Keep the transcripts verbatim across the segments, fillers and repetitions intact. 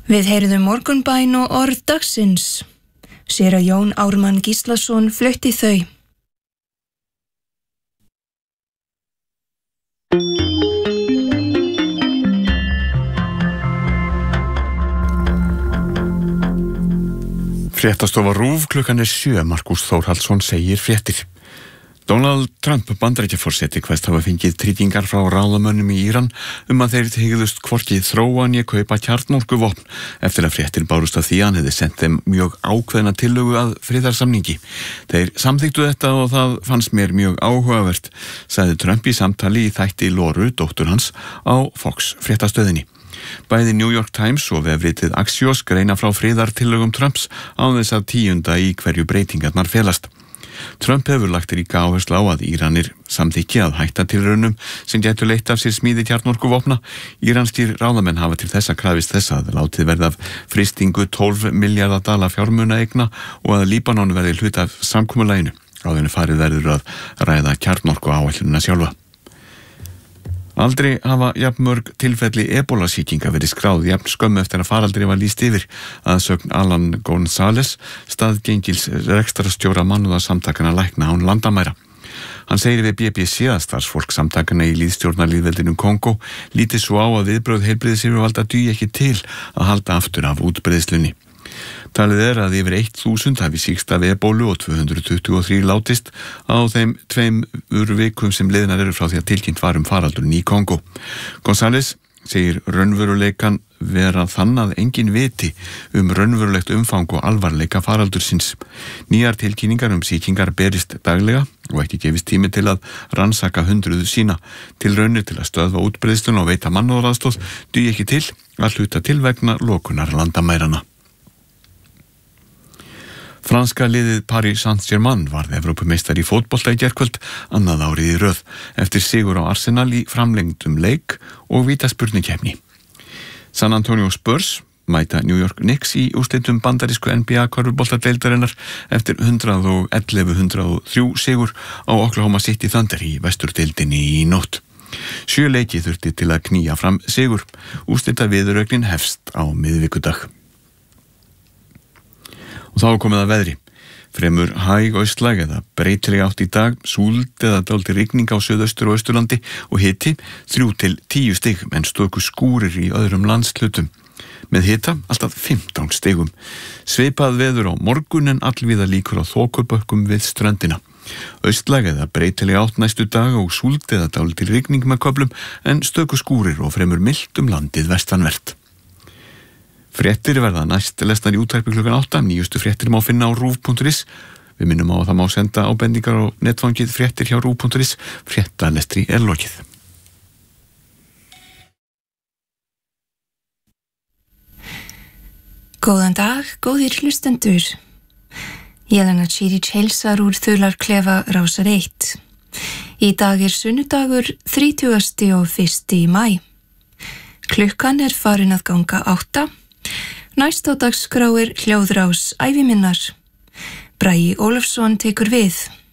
Við heyrðum morgunbæn og orð dagsins. Séra Jón Ármann Gíslason flutti þau. Fréttastofa RÚV klukkan er sjö. Markús Þórhallsson segir fréttir. Donald Trump Bandaríkjaforseti kveðst hafa fengið tryggingar frá ráðamönnum í Íran um að þeir hygðust hvorki þróa né kaupa kjarnorkuvopn eftir að fréttir bárust af því hann hefði sent þeim mjög ákveðna tillögu að friðarsamningi. Þeir samþyktu þetta og það fannst mér mjög áhugavert, sagði Trump í samtali í þætti Loru, dóttur hans, á Fox fréttastöðinni. Bæði New York Times og vefritið Axios greina frá friðartillögum Trumps án þess að tíunda í hverju breytingarnar felast. Trump hefur lagt ríka áherslu á að Íranir samþykki að hætta tilraunum sem gætu leitt af sér smíði kjarnorkuvopna. Íranskir ráðamenn hafa til þessa krafist þess að látið verða af frystingu tólf milljarða dala fjármunaeigna og að Líbanon verði hluti af samkomulaginu. Áður en farið verður að ræða kjarnorkuáætlunina sjálfa. Aldrei hafa jafnmörg tilfelli ebólasýkinga verið skráð jafn skömmu eftir að faraldri var lýst yfir, að sögn Alan González, staðgengils rekstrarstjóra mannúðarsamtakana lækna án landamæra. Hann segir við B B C að starfsfólk samtakana í lýðstjórnarlýðveldinu Kongó lítið svo á að viðbrögð heilbrigðisyfirvalda dugi ekki til að halda aftur af útbreiðslunni. Talið er að yfir þúsund hafi sýkst af ebólu og tvö hundruð tuttugu og þrír látist á þeim tveimur vikum sem liðnar eru frá því að tilkynnt var um faraldurinn í Kongó. González segir raunveruleikan vera þann að engin viti um raunverulegt umfang og alvarleika faraldursins. Nýjar tilkynningar um sýkingar berist daglega og ekki gefist tími til að rannsaka hundruðu sína. Tilraunir til að stöðva útbreiðsluna og veita mannúðaraðstoð dugi ekki til að hluta til vegna lokunar landamæranna. Franska liðið Paris Saint-Germain varð Evrópumeistari í fótbolta í gærkvöld annað árið í röð eftir sigur á Arsenal í framlengdum leik og vítaspurningakeppni. San Antonio Spurs mæta New York Knicks í úrslitum bandarísku N B A körfuboltadeildarinnar eftir hundrað og ellefu hundrað og þrjú sigur á Oklahoma City Thunder í vesturdeildinni í nótt. Sjö leiki þurfti til að knýja fram sigur. Úrslitaviðurögnin hefst á miðvikudag. Og þá komið að veðri. Fremur hæg austlæg eða breytileg átt í dag, súld eða dálítil rigning á suðaustur og austurlandi og hiti þrjú til tíu stig en stöku skúrir í öðrum landshlutum. Með hita alltaf fimmtán stigum. Svipað veður á morgun en allvíða líkur á þokubökkum við ströndina. Austlæg eða breytileg átt næstu dag og súld eða dálítil rigning með köflum en stöku skúrir og fremur milt um landið vestanvert. Fréttir verða næst lesnar í útvarpi klukkan átta. Nýjustu fréttir má finna á rúv punktur is. Við minnum á að það má senda ábendingar á netfangið fréttir hjá rúv punktur is. Fréttalestri er lokið. Góðan dag, góðir hlustendur. Jelena Čirić heilsar úr Þularklefa Rásar eitt. Í dag er sunnudagur þrítugasti og fyrsti maí. Klukkan er farin að ganga átta. Næst á dagskrá er hljóðrás æviminnar. Bragi Ólafsson tekur við.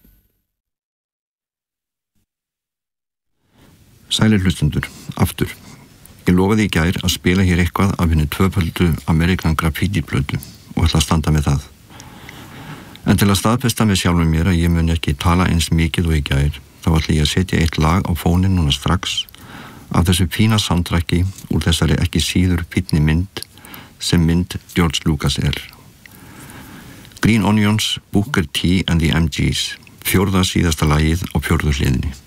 Sælir hlustundur, aftur. Ég lofaði í gær að spila hér eitthvað af henni tvöföldu American Graffiti-plötu og ætla að standa með það. En til að staðfesta með sjálfum mér að ég mun ekki tala eins mikið og í gær, þá ætla ég að setja eitt lag á fóninn núna strax af þessu fína soundtracki úr þessari ekki síður fínni mynd sem mynd George Lucas er. Green Onions, Booker T and the M Gs, fjórða síðasta lagið á fjórðu hliðinni.